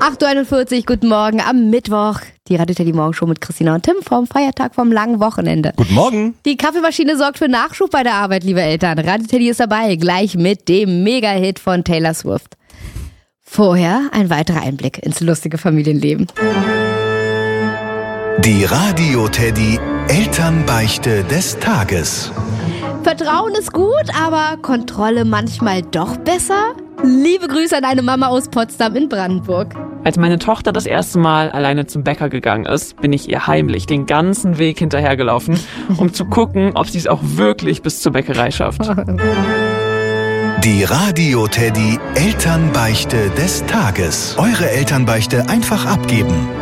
8.41 Uhr, guten Morgen am Mittwoch. Die Radio Teddy Morgenshow mit Christina und Tim vom Feiertag vom langen Wochenende. Guten Morgen. Die Kaffeemaschine sorgt für Nachschub bei der Arbeit, liebe Eltern. Radio Teddy ist dabei, gleich mit dem Mega-Hit von Taylor Swift. Vorher ein weiterer Einblick ins lustige Familienleben. Die Radio Teddy Elternbeichte des Tages. Vertrauen ist gut, aber Kontrolle manchmal doch besser? Liebe Grüße an eine Mama aus Potsdam in Brandenburg. Als meine Tochter das erste Mal alleine zum Bäcker gegangen ist, bin ich ihr heimlich den ganzen Weg hinterhergelaufen, um zu gucken, ob sie es auch wirklich bis zur Bäckerei schafft. Die Radio Teddy Elternbeichte des Tages. Eure Elternbeichte einfach abgeben.